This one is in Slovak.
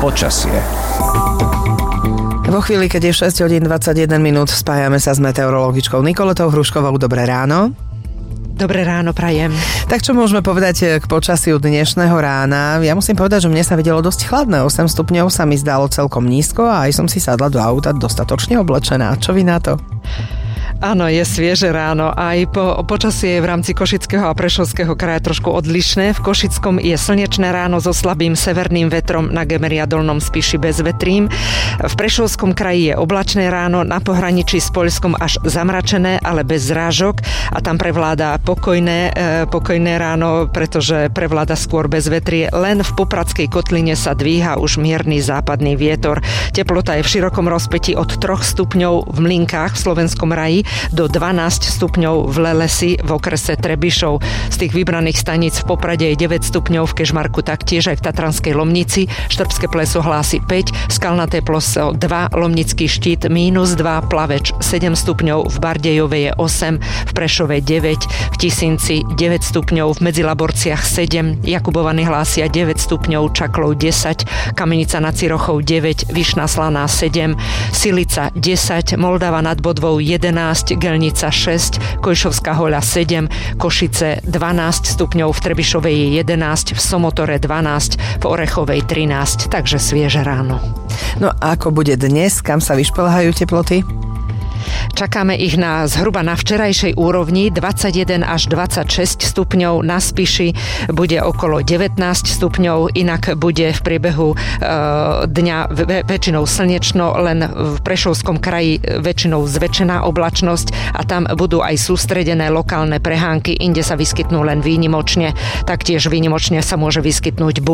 Počasie. Vo chvíli, keď je 6 hodín 21 minút, spájame sa s meteorologičkou Nikoletou Hruškovou. Dobré ráno. Dobré ráno, prajem. Tak čo môžeme povedať k počasiu dnešného rána? Ja musím povedať, že mne sa videlo dosť chladné. 8 stupňov sa mi zdalo celkom nízko a aj som si sadla do auta dostatočne oblečená. Čo vy na to? Áno, je svieže ráno. Aj počasie je v rámci Košického a Prešovského kraja trošku odlišné. V Košickom je slnečné ráno so slabým severným vetrom, na Gemeri a Dolnom Spiši bez vetrím. V Prešovskom kraji je oblačné ráno, na pohraničí s Poľskom až zamračené, ale bez zrážok a tam prevláda pokojné ráno, pretože prevláda skôr bez vetrie. Len v Popradskej kotline sa dvíha už mierny západný vietor. Teplota je v širokom rozpätí od 3 stupňov v Mlynkách v Slovenskom raji do 12 stupňov v Lelesi v okrese Trebišov. Z tých vybraných staníc v Poprade je 9 stupňov, v Kežmarku taktiež, aj v Tatranskej Lomnici. Štrbské Pleso hlási 5, Skalnaté Pleso 2, Lomnický Štít -2, Plaveč 7 stupňov, v Bardejove je 8, v Prešove 9, v Tisinci 9 stupňov, v Medzilaborciach 7, Jakubovany hlásia 9 stupňov, Čaklov 10, Kamenica nad Cirochou 9, Vyšná Slaná 7, Silica 10, Moldava nad Bodvou 11, Gelnica 6, Kojšovská Hoľa 7, Košice 12 stupňov, v Trebišove je 11, v Somotore 12, v Orechovej 13, takže svieže ráno. No a ako bude dnes? Kam sa vyšplhajú teploty? Čakáme ich zhruba na včerajšej úrovni 21 až 26 stupňov, na Spiši bude okolo 19 stupňov, inak bude v priebehu dňa väčšinou slnečno, len v Prešovskom kraji väčšinou zväčšená oblačnosť a tam budú aj sústredené lokálne prehánky, inde sa vyskytnú len výnimočne, taktiež výnimočne sa môže vyskytnúť